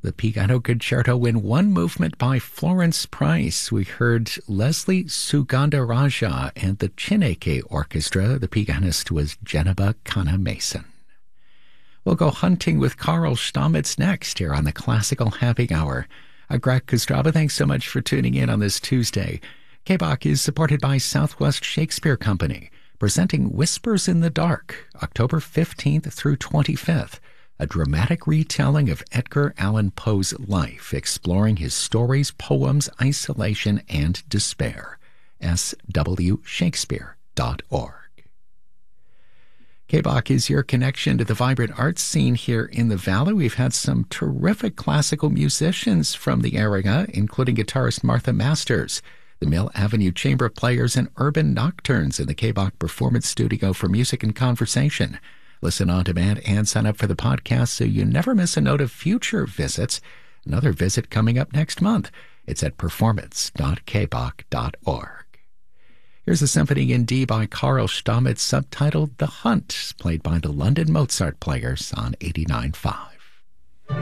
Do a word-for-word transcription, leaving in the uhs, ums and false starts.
the Piano Concerto in One Movement by Florence Price. We heard Leslie Sugandharaja and the Chineke Orchestra. The pianist was Geneva Kana Mason. We'll go hunting with Carl Stamitz next here on the Classical Happy Hour. I'm Greg Kostrava. Thanks so much for tuning in on this Tuesday. K B O C is supported by Southwest Shakespeare Company, presenting Whispers in the Dark, October fifteenth through twenty-fifth, a dramatic retelling of Edgar Allan Poe's life, exploring his stories, poems, isolation, and despair. S W Shakespeare dot org. K B O C is your connection to the vibrant arts scene here in the Valley. We've had some terrific classical musicians from the area, including guitarist Martha Masters, the Mill Avenue Chamber Players, and Urban Nocturnes in the K B O C Performance Studio for music and conversation. Listen on demand and sign up for the podcast so you never miss a note of future visits. Another visit coming up next month. It's at performance dot k b o c dot org. Here's a symphony in D by Carl Stamitz, subtitled The Hunt, played by the London Mozart Players on eighty-nine point five.